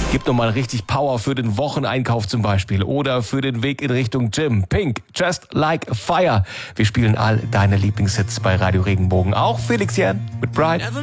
Gibt nochmal richtig Power für den Wocheneinkauf zum Beispiel oder für den Weg in Richtung Gym. Pink, Just Like Fire. Wir spielen all deine Lieblingshits bei Radio Regenbogen. Auch Felix Jähn mit Bright.